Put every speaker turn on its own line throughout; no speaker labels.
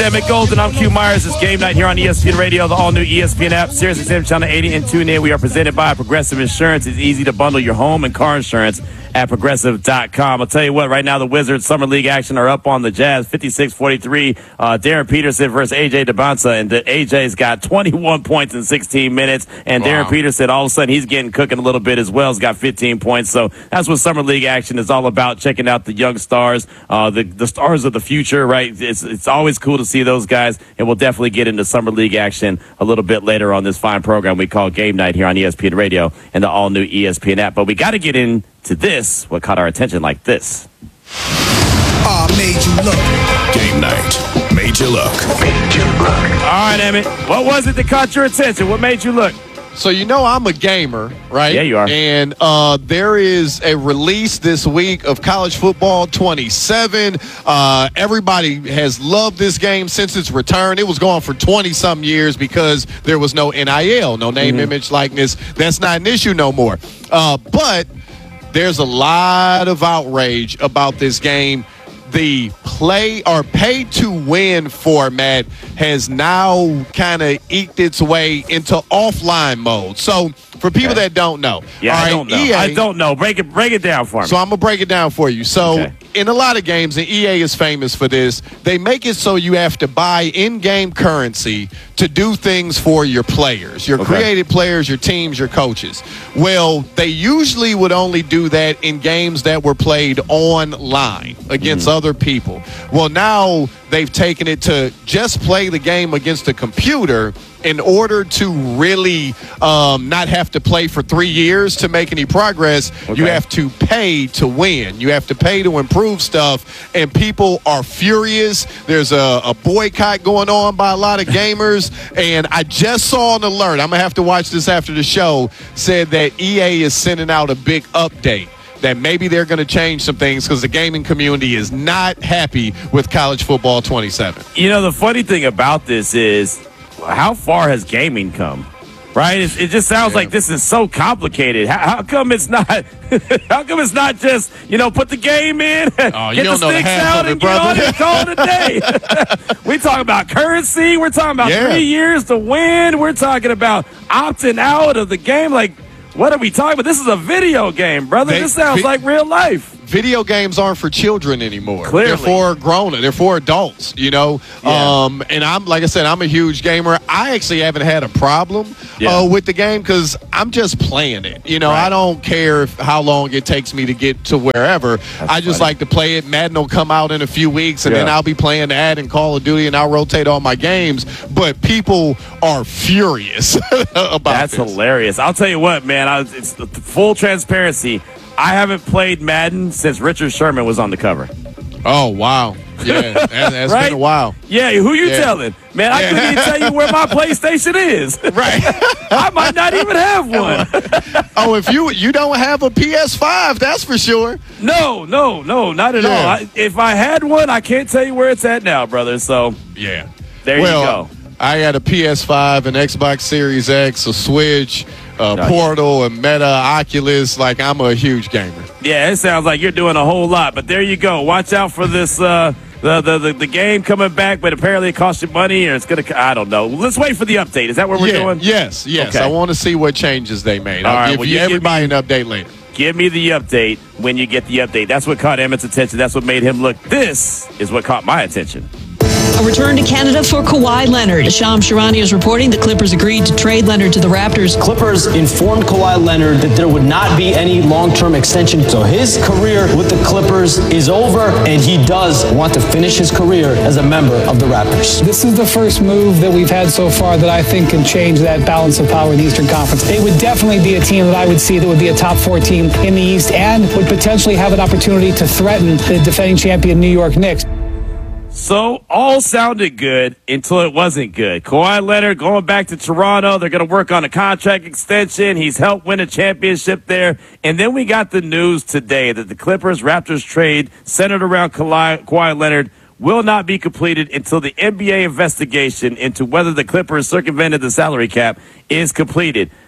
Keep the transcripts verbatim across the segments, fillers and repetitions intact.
Emmett Golden, I'm Q Myers. It's game night here on E S P N Radio, the all-new E S P N app, Sirius X M Channel eighty, and tune in. We are presented by Progressive Insurance. It's easy to bundle your home and car insurance at progressive dot com. I'll tell you what, right now the Wizards Summer League action are up on the Jazz, fifty-six forty-three. Uh, Darren Peterson versus A J DeBonsa, and the A J's got twenty-one points in sixteen minutes, and wow. Darren Peterson, all of a sudden, he's getting cooking a little bit as well. He's got fifteen points, so that's what Summer League action is all about, checking out the young stars, uh, the, the stars of the future, right? It's, it's always cool to see those guys, and we'll definitely get into Summer League action a little bit later on this fine program we call Game Night here on E S P N Radio and the all-new E S P N app. But we got to get in to this, what caught our attention like this.
Ah, uh, made you look.
Game night. Made you look.
Made you look. All right, Emmett. What was it that caught your attention? What made you look?
So you know I'm a gamer, right?
Yeah, you are.
And uh, there is a release this week of College Football twenty-seven. Uh, everybody has loved this game since its return. It was going for twenty-some years because there was no N I L, no name, mm-hmm. image, likeness. That's not an issue no more. Uh, but there's a lot of outrage about this game. The play or pay to win format has now kind of eked its way into offline mode. So for people okay. that don't know,
yeah, I right, don't know. E A, I don't know. Break it, break it down for me.
So I'm gonna break it down for you. So okay. in a lot of games, and E A is famous for this, they make it so you have to buy in-game currency to do things for your players, your okay. created players, your teams, your coaches. Well, they usually would only do that in games that were played online against mm. other people. Well, now they've taken it to just play the game against the computer in order to really um, not have to play for three years to make any progress. Okay. You have to pay to win. You have to pay to improve stuff, and people are furious. There's a, a boycott going on by a lot of gamers, and I just saw an alert. I'm going to have to watch this after the show, said that E A is sending out a big update that maybe they're going to change some things because the gaming community is not happy with College Football twenty-seven.
You know, the funny thing about this is, how far has gaming come? Right? It, it just sounds yeah. like this is so complicated. How, how come it's not? How come it's not just, you know, put the game in,
oh,
get the sticks out,
it,
and get on it, call it a day? We talking about currency. We're talking about yeah. three years to win. We're talking about opting out of the game. Like, what are we talking about? This is a video game, brother. They, this sounds vi- like real life.
Video games aren't for children anymore.
Clearly.
They're for grown. They're for adults, you know. Yeah. Um, and I'm, like I said, I'm a huge gamer. I actually haven't had a problem yeah. uh, with the game because I'm just playing it. You know, right. I don't care if, how long it takes me to get to wherever. That's I just funny. like to play it. Madden will come out in a few weeks, and yeah. then I'll be playing that and Call of Duty, and I'll rotate all my games. But people are furious about
That's
this.
hilarious. I'll tell you what, man. I, it's the full transparency. I haven't played Madden since Richard Sherman was on the cover.
Oh, wow. Yeah, that, that's right? been a while.
Yeah, who you yeah. telling? Man, I
yeah.
couldn't even tell you where my PlayStation is.
Right.
I might not even have one.
Oh, if you you don't have a P S five, that's for sure.
No, no, no, not at
yeah.
all. I, if I had one, I can't tell you where it's at now, brother. So,
yeah.
There
well,
you go.
I had a P S five, an Xbox Series X, a Switch, a no, Portal, a Meta, Oculus. Like, I'm a huge gamer.
Yeah, it sounds like you're doing a whole lot. But there you go. Watch out for this, uh, the, the, the, the game coming back, but apparently it costs you money, or it's going to, I don't know. Let's wait for the update. Is that what we're
yeah,
doing?
Yes, yes.
Okay.
I want to see what changes they made. I'll
All right,
give
well,
you
you
everybody
give me,
an update later.
Give me the update when you get the update. That's what caught Emmett's attention. That's what made him look. This is what caught my attention.
A return to Canada for Kawhi Leonard. Shams Charania is reporting the Clippers agreed to trade Leonard to the Raptors.
Clippers informed Kawhi Leonard that there would not be any long-term extension. So his career with the Clippers is over, and he does want to finish his career as a member of the Raptors.
This is the first move that we've had so far that I think can change that balance of power in the Eastern Conference. They would definitely be a team that I would see that would be a top four team in the East and would potentially have an opportunity to threaten the defending champion New York Knicks.
So, all sounded good until it wasn't good. Kawhi Leonard going back to Toronto. They're going to work on a contract extension. He's helped win a championship there. And then we got the news today that the Clippers-Raptors trade centered around Kawhi, Kawhi Leonard will not be completed until the N B A investigation into whether the Clippers circumvented the salary cap is completed.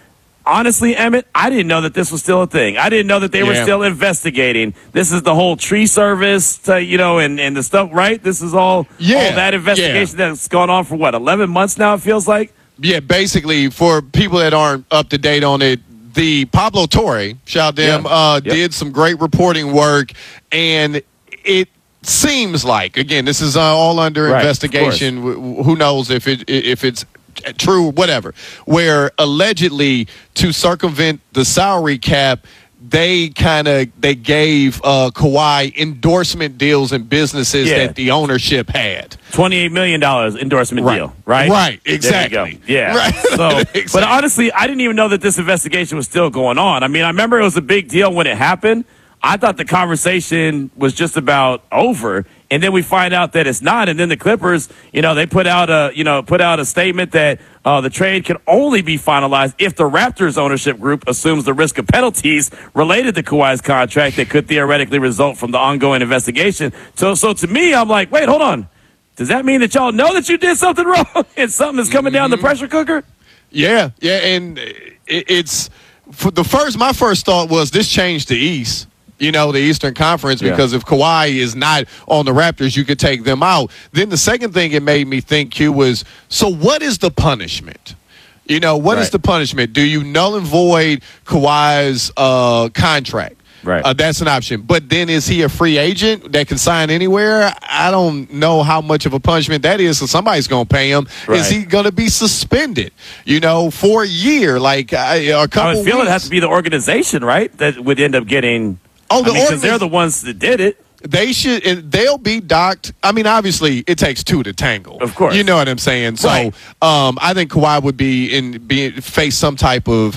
honestly, Emmett, I didn't know that this was still a thing. I didn't know that they
Yeah.
were still investigating. This is the whole tree service, to, you know, and, and the stuff, right? This is all,
Yeah.
all that investigation
Yeah.
that's gone on for, what, eleven months now, it feels like?
Yeah, basically, for people that aren't up to date on it, the Pablo Torre, shout them,
Yeah.
uh,
Yep.
did some great reporting work, and it seems like, again, this is uh, all under
Right,
investigation. W- Who knows if it if it's true, whatever. Where allegedly, to circumvent the salary cap, they kind of they gave uh, Kawhi endorsement deals and businesses
Yeah.
that the ownership had.
twenty-eight million dollars endorsement
Right.
deal, right?
Right,
There you
exactly.
go. Yeah.
Right.
So,
Exactly.
But honestly, I didn't even know that this investigation was still going on. I mean, I remember it was a big deal when it happened. I thought the conversation was just about over, and then we find out that it's not. And then the Clippers, you know, they put out a, you know, put out a statement that uh, the trade can only be finalized if the Raptors ownership group assumes the risk of penalties related to Kawhi's contract that could theoretically result from the ongoing investigation. So, so to me, I'm like, wait, hold on. Does that mean that y'all know that you did something wrong and something is coming down the pressure cooker?
Yeah, yeah, and it, it's for the first. My first thought was this changed the East. You know, the Eastern Conference,
Yeah.
because if Kawhi is not on the Raptors, you could take them out. Then the second thing it made me think, Q, was, so what is the punishment? You know, what is
Right.
the punishment? Do you null and void Kawhi's uh, contract?
Right.
Uh, that's an option. But then is he a free agent that can sign anywhere? I don't know how much of a punishment that is, so somebody's going to pay him.
Right.
Is he going to be suspended, you know, for a year, like uh, a couple
I would feel
weeks?
it has to be the organization, right, that would end up getting.
Oh, the
because they're
organiz-
the ones that did it.
They should. and They'll be docked. I mean, obviously, it takes two to tangle.
Of course.
you know what I'm saying. So,
Right.
um, I think Kawhi would be in be face some type of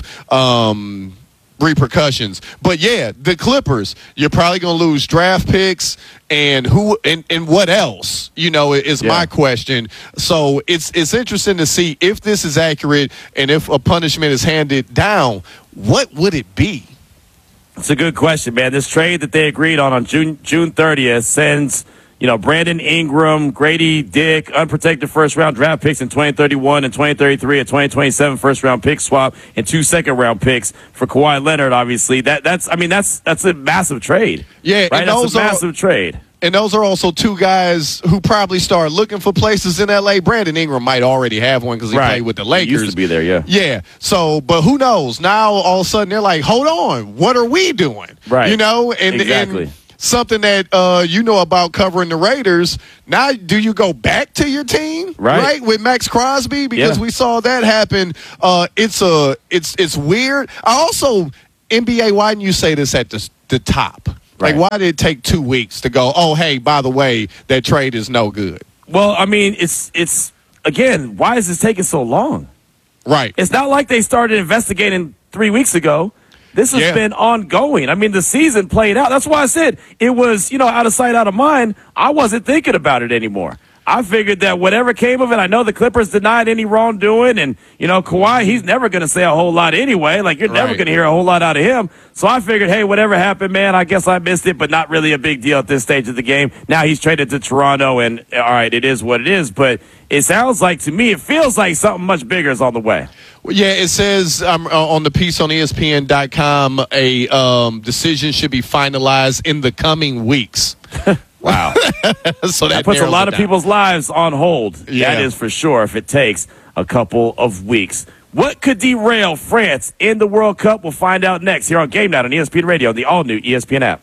um, repercussions. But yeah, the Clippers, you're probably going to lose draft picks, and who and, and what else? You know, is
Yeah.
my question. So it's it's interesting to see if this is accurate and if a punishment is handed down. What would it be?
It's a good question, man. This trade that they agreed on on June June thirtieth sends, you know, Brandon Ingram, Grady Dick, unprotected first round draft picks in twenty thirty-one and twenty thirty-three, a twenty twenty-seven first round pick swap, and two second round picks for Kawhi Leonard. Obviously, that that's I mean that's that's a massive trade.
Yeah,
right.
and
That's
those
a
are-
massive trade.
And those are also two guys who probably start looking for places in L A. Brandon Ingram might already have one because he
Right.
played with the
He
Lakers.
used to be there, yeah.
Yeah. So, but who knows? Now all of a sudden they're like, hold on, what are we doing?
Right.
You know, and,
Exactly.
and something that uh, you know about covering the Raiders. Now, do you go back to your team,
Right.
with Max Crosby? Because
Yeah.
we saw that happen. Uh, it's a, it's it's weird. I also N B A. Why didn't you say this at the the top? Like,
Right.
why did it take two weeks to go, oh, hey, by the way, that trade is no good?
Well, I mean, it's it's again, why is this taking so long?
Right.
It's not like they started investigating three weeks ago. This has
Yeah.
been ongoing. I mean, the season played out. That's why I said it was, you know, out of sight, out of mind. I wasn't thinking about it anymore. I figured that whatever came of it, I know the Clippers denied any wrongdoing, and, you know, Kawhi, he's never going to say a whole lot anyway. Like, you're never
Right.
going to hear a whole lot out of him. So I figured, hey, whatever happened, man, I guess I missed it, but not really a big deal at this stage of the game. Now he's traded to Toronto, and, all right, it is what it is. But it sounds like, to me, it feels like something much bigger is on the way.
Well, yeah, it says um, uh, on the piece on E S P N dot com, a um, decision should be finalized in the coming weeks.
Wow.
so that,
That puts a
narrows
lot
it
of
down.
people's lives on hold.
Yeah.
That is for sure, if it takes a couple of weeks. What could derail France in the World Cup? We'll find out next here on Game Night on E S P N Radio, the all-new E S P N app.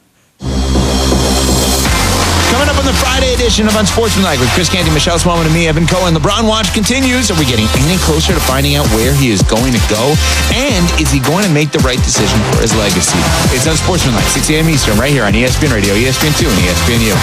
Coming up on the Friday edition of Unsportsmanlike with Chris Canty, Michelle Smallman, and me, Evan Cohen. LeBron watch continues. Are we getting any closer to finding out where he is going to go? And is he going to make the right decision for his legacy? It's Unsportsmanlike, six a.m. Eastern, right here on E S P N Radio, E S P N two, and E S P N U.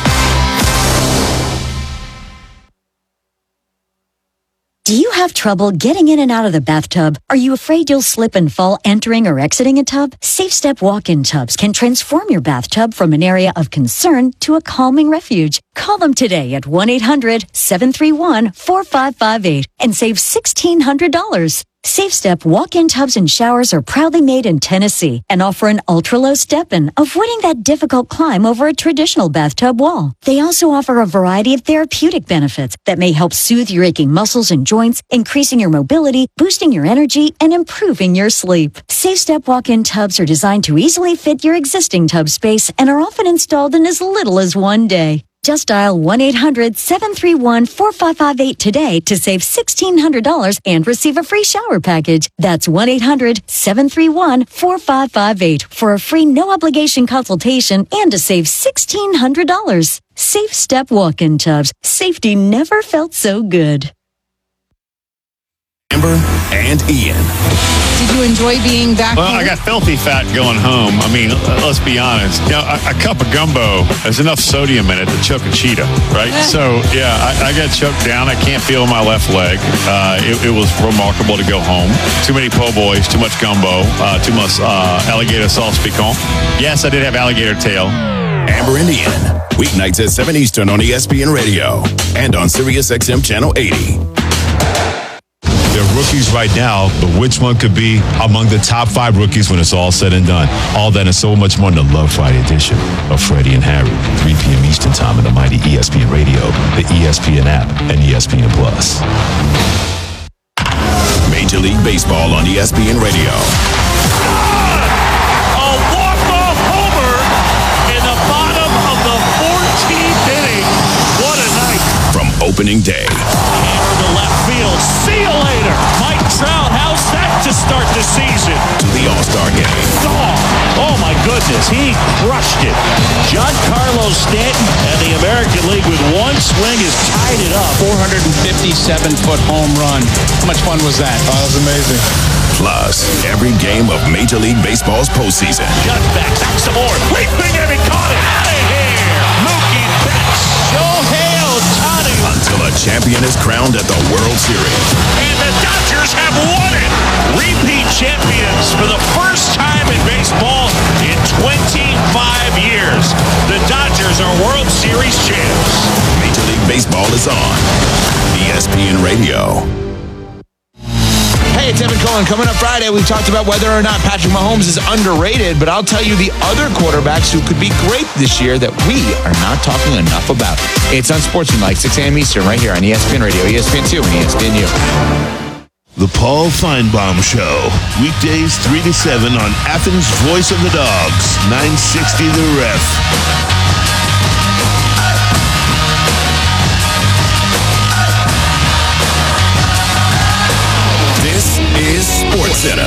Do you have trouble getting in and out of the bathtub? Are you afraid you'll slip and fall entering or exiting a tub? Safe Step walk-in tubs can transform your bathtub from an area of concern to a calming refuge. Call them today at one eight hundred seven three one four five five eight and save sixteen hundred dollars. Safe Step walk-in tubs and showers are proudly made in Tennessee and offer an ultra-low step-in, avoiding that difficult climb over a traditional bathtub wall. They also offer a variety of therapeutic benefits that may help soothe your aching muscles and joints, increasing your mobility, boosting your energy, and improving your sleep. Safe Step walk-in tubs are designed to easily fit your existing tub space and are often installed in as little as one day. Just dial one eight hundred seven three one four five five eight today to save sixteen hundred dollars and receive a free shower package. That's one eight hundred seven three one four five five eight for a free no-obligation consultation and to save sixteen hundred dollars. Safe Step walk-in tubs. Safety never felt so good.
Amber and Ian.
Did you enjoy being back
Well,
home?
I got filthy fat going home. I mean, let's be honest. You know, a, a cup of gumbo, there's enough sodium in it to choke a cheetah, right? So, yeah, I, I got choked down. I can't feel my left leg. Uh, it, it was remarkable to go home. Too many po' boys, too much gumbo, uh, too much uh, alligator sauce piquant. Yes, I did have alligator tail.
Amber and Ian. Weeknights at seven Eastern on E S P N Radio and on Sirius X M Channel eighty.
They're rookies right now, but which one could be among the top five rookies when it's all said and done? All that and so much more in the Love Friday edition of Freddie and Harry, three p.m. Eastern Time on the mighty E S P N Radio, the E S P N app, and E S P N Plus.
Major League Baseball on E S P N Radio.
A walk-off homer in the bottom of the fourteenth inning. What a night.
From opening day.
Hammer to left field. See you later. Mike Trout, how's that to start the season?
To the All-Star game.
Oh, oh my goodness, he crushed it. Giancarlo Stanton and the American League with one swing has tied it up.
four hundred fifty-seven foot home run. How much fun was that?
Oh, that was amazing.
Plus, every game of Major League Baseball's postseason.
Just back, back some more. Leaping and he caught it. Out of here. Mookie Betts. Shohei Ohtani.
Until a champion is crowned at the World Series.
And the Dodgers have won it. Repeat champions for the first time in baseball in twenty-five years. The Dodgers are World Series champs.
Major League Baseball is on E S P N Radio.
Hey, it's Evan Cohen. Coming up Friday, we talked about whether or not Patrick Mahomes is underrated, but I'll tell you the other quarterbacks who could be great this year that we are not talking enough about. It's Unsportsmanlike, six a.m. Eastern, right here on E S P N Radio, E S P N two, and E S P N U.
The Paul Feinbaum Show, weekdays three to seven on Athens' Voice of the Dogs, nine sixty The Ref.
This is SportsCenter.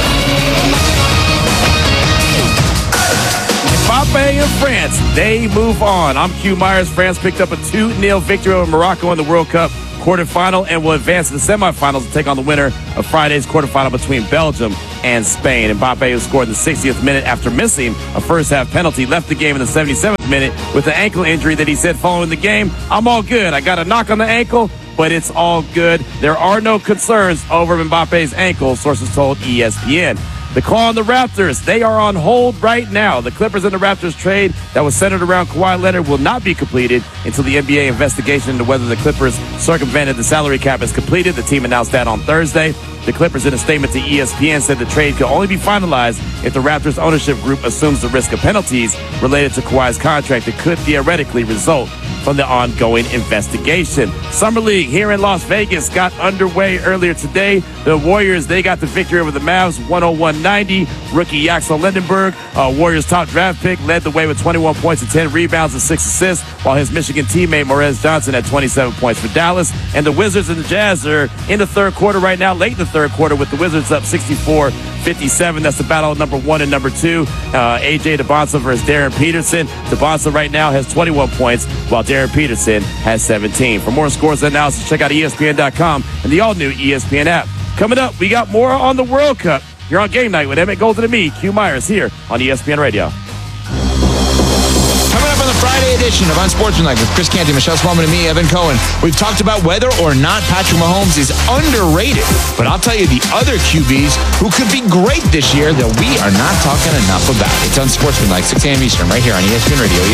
Mbappe and France, they move on. I'm Q Myers. France picked up a two nil victory over Morocco in the World Cup quarterfinal and will advance to the semifinals to take on the winner of Friday's quarterfinal between Belgium and Spain. Mbappe, who scored in the sixtieth minute after missing a first-half penalty, left the game in the seventy-seventh minute with an ankle injury that he said following the game, "I'm all good. I got a knock on the ankle, but it's all good. There are no concerns over Mbappe's ankle," sources told E S P N. The call on the Raptors, they are on hold right now. The Clippers and the Raptors trade that was centered around Kawhi Leonard will not be completed until the N B A investigation into whether the Clippers circumvented the salary cap is completed. The team announced that on Thursday. The Clippers, in a statement to E S P N, said the trade could only be finalized if the Raptors ownership group assumes the risk of penalties related to Kawhi's contract that could theoretically result from the ongoing investigation. Summer League here in Las Vegas got underway earlier today. The Warriors, they got the victory over the Mavs, one oh one ninety. Rookie Axel Lindenberg, uh, Warriors top draft pick, led the way with twenty-one points and ten rebounds and six assists, while his Michigan teammate Morez Johnson had twenty-seven points for Dallas. And the Wizards and the Jazz are in the third quarter right now, late in the third quarter, with the Wizards up sixty-four fifty-seven. That's the battle of number one and number two. Uh, A J DeBonsa versus Darren Peterson. DeBonsa right now has twenty-one points, while Darren Peterson has seventeen. For more scores and analysis, check out E S P N dot com and the all-new E S P N app. Coming up, we got more on the World Cup. You're on Game Night with Emmett Golden and me, Q Myers, here on E S P N Radio.
Coming up on the Friday edition of Unsportsmanlike with Chris Canty, Michelle Swellman, and me, Evan Cohen, we've talked about whether or not Patrick Mahomes is underrated. But I'll tell you the other Q Bs who could be great this year that we are not talking enough about. It's Unsportsmanlike, six a.m. Eastern, right here on E S P N Radio,